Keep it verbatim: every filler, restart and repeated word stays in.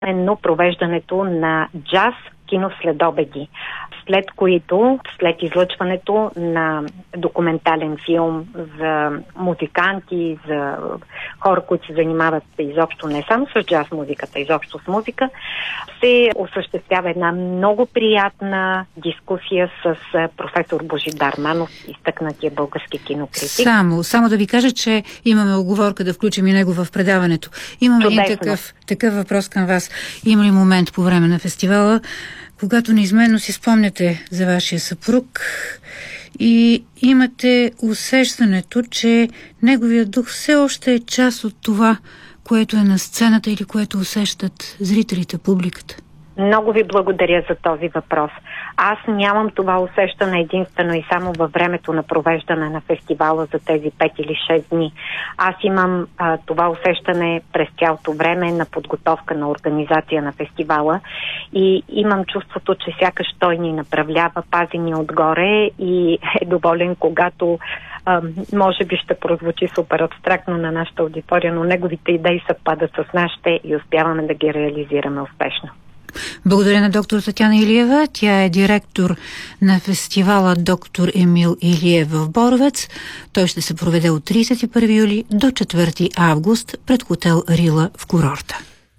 именно провеждането на джаз киноследобеди, след които, след излъчването на документален филм за музиканти, за хора, които се занимават изобщо не само с джаз музиката, изобщо с музика, се осъществява една много приятна дискусия с професор Божидар Манов, изтъкнатия български кинокритик. Само, само да ви кажа, че имаме оговорка да включим и него в предаването. Имаме един такъв, такъв въпрос към вас. Има ли момент по време на фестивала, когато неизменно си спомняте за вашия съпруг и имате усещането, че неговият дух все още е част от това, което е на сцената или което усещат зрителите, публиката? Много ви благодаря за този въпрос. Аз нямам това усещане единствено и само във времето на провеждане на фестивала за тези пет или шест дни. Аз имам а, това усещане през цялото време на подготовка на организация на фестивала и имам чувството, че сякаш той ни направлява, пази ни отгоре и е доволен, когато а, може би ще прозвучи супер абстрактно на нашата аудитория, но неговите идеи съвпадат с нашите и успяваме да ги реализираме успешно. Благодаря на доктор Татяна Илиева. Тя е директор на фестивала Доктор Емил Илиев в Боровец. Той ще се проведе от тридесет и първи юли до четвърти август пред хотел Рила в курорта.